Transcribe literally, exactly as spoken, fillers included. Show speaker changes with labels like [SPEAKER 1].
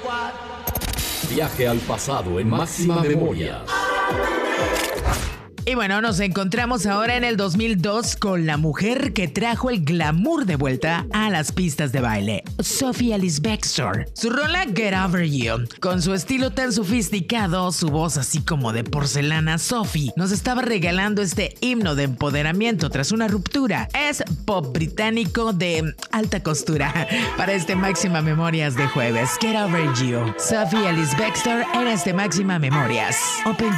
[SPEAKER 1] Viaje al pasado en Máxima Memoria.
[SPEAKER 2] Y bueno, nos encontramos ahora en el dos mil dos con la mujer que trajo el glamour de vuelta a las pistas de baile, Sophie Ellis Bextor. Su rola Get Over You, con su estilo tan sofisticado, su voz así como de porcelana, Sophie nos estaba regalando este himno de empoderamiento tras una ruptura. Es pop británico de alta costura para este Máxima Memorias de jueves. Get Over You, Sophie Ellis Bextor en este Máxima Memorias. Open